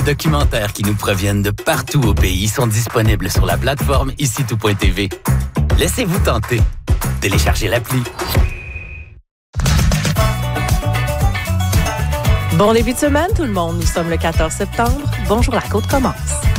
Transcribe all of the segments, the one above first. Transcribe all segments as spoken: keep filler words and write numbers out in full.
documentaires qui nous proviennent de partout au pays sont disponibles sur la plateforme ici tout point t v. Laissez-vous tenter. Téléchargez l'appli. Bon début de semaine, tout le monde. Nous sommes le quatorze septembre. Bonjour, la côte commence.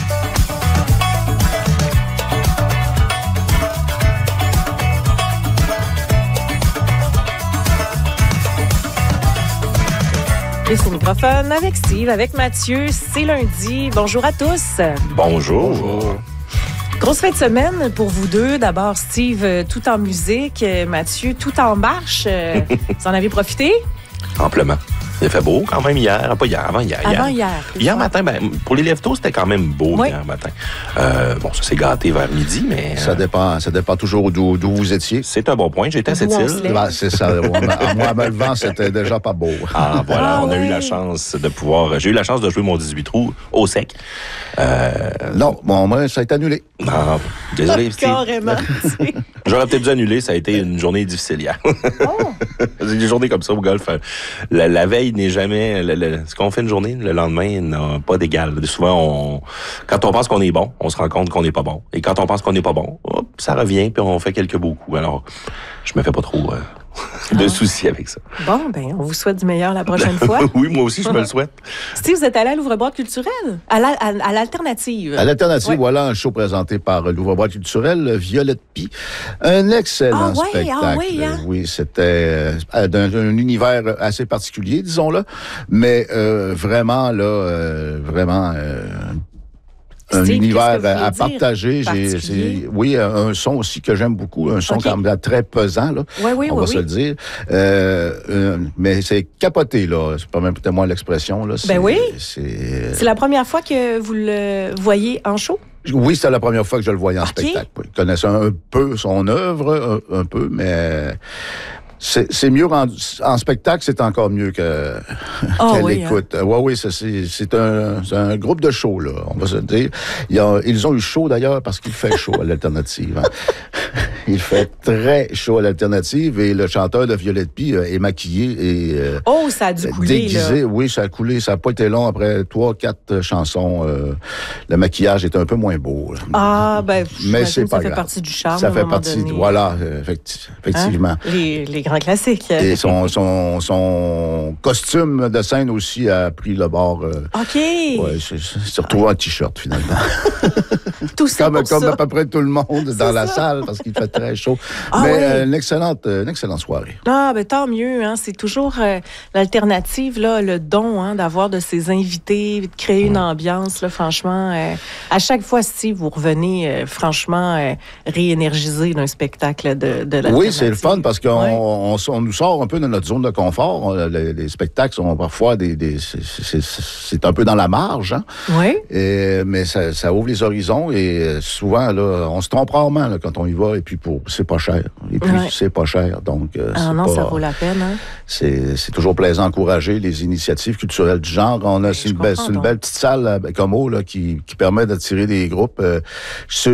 Et ce microphone avec Steve, avec Mathieu. C'est lundi. Bonjour à tous. Bonjour. Bonjour. Grosse fin de semaine pour vous deux. D'abord, Steve, tout en musique. Mathieu, tout en marche. Vous en avez profité? Amplement. Il a fait beau quand même hier. Pas hier, avant hier. Avant hier. Hier, hier matin, ben, pour les lève-tôt, c'était quand même beau oui. hier matin. Euh, bon, ça s'est gâté vers midi, mais... Ça dépend ça dépend toujours d'où, d'où vous étiez. C'est un bon point. J'étais à Sept-Îles. Ben, c'est ça. Moi, à me levant, c'était déjà pas beau. Ah, voilà. Ah, on a oui. eu la chance de pouvoir... J'ai eu la chance de jouer mon dix-huit trous au sec. Euh... Non, bon, moi, ça a été annulé. Ah, désolé, Steve. Carrément. J'aurais peut-être dû annuler. Ça a été une journée difficile hier. Oh. C'est des journées comme ça au golf. La, la veille n'est jamais... Le, le, ce qu'on fait une journée, le lendemain n'a pas d'égal. Souvent, on, quand on pense qu'on est bon, on se rend compte qu'on n'est pas bon. Et quand on pense qu'on n'est pas bon, hop, ça revient, puis on fait quelques beaux coups. Alors, je me fais pas trop euh, de ah. soucis avec ça. Bon, ben, on vous souhaite du meilleur la prochaine fois. Oui, moi aussi, je me le souhaite. Steve, vous êtes allé à l'Ouvre-Boîte culturelle? À, la, à, à l'Alternative? À l'Alternative, ouais. Voilà un show présenté par l'Ouvre-Boîte culturelle, Violette Pie. Un excellent ah, ouais, spectacle. Ah, oui, hein? oui, c'était euh, d'un, d'un univers assez particulier, disons-le, mais euh, vraiment, là, euh, vraiment... Euh, un Steve, univers à, à partager. J'ai, c'est, oui, un son aussi que j'aime beaucoup, un son okay. quand même très pesant, là. Oui, oui, on oui, va oui. se le dire. Euh, euh, mais c'est capoté, là. C'est pas même peut-être moi l'expression, là. C'est, ben oui. C'est... c'est la première fois que vous le voyez en show? Oui, c'était la première fois que je le voyais en okay. spectacle. Oui. Je connaissais un peu son œuvre, un, un peu, mais... C'est, c'est mieux en, en spectacle, c'est encore mieux que, oh, qu'à oui, l'écoute. Hein. Oui, oui, ça, c'est, c'est, un, c'est un groupe de show, là, on va se dire. Il y a, ils ont eu chaud, d'ailleurs, parce qu'il fait chaud à l'Alternative. Hein. Il fait très chaud à l'Alternative et le chanteur de Violette Pie est maquillé et euh, oh, ça a dû couler, déguisé. Là. Oui, ça a coulé. Ça n'a pas été long. Après trois, quatre chansons, euh, le maquillage est un peu moins beau. Là. Ah, ben, mais c'est pas ça grave. fait partie du charme. Ça fait partie, donné. Voilà, effectivement. Hein? Les, les grands classiques. Et son, son, son costume de scène aussi a pris le bord. Euh, OK. Ouais, c'est, c'est retrouvé en t-shirt, finalement. Tout ça comme, pour comme ça. à peu près tout le monde c'est dans ça. la salle, parce qu'il fait très chaud. Ah, mais oui. euh, une, excellente, une excellente soirée. Ah, ben tant mieux. Hein. C'est toujours euh, l'alternative, là, le don hein, d'avoir de ces invités, de créer une ambiance. Là, franchement, euh, à chaque fois, si vous revenez euh, franchement euh, réénergisé d'un spectacle de, de l'alternative. Oui, c'est le fun parce qu'on ouais. on, on nous sort un peu de notre zone de confort. Les, les spectacles sont parfois des... des c'est, c'est, c'est un peu dans la marge. Hein? Oui. Et, mais ça, ça ouvre les horizons et souvent, là, on se trompe rarement là, quand on y va et puis pour, c'est pas cher. Et puis, ouais. c'est pas cher. Donc, euh, ah c'est non, pas, ça vaut la peine. Hein? C'est, c'est toujours plaisant d'encourager les initiatives culturelles du genre. On a, c'est une, belle, c'est une belle petite salle à Bécomo là, qui, qui permet d'attirer des groupes. Euh,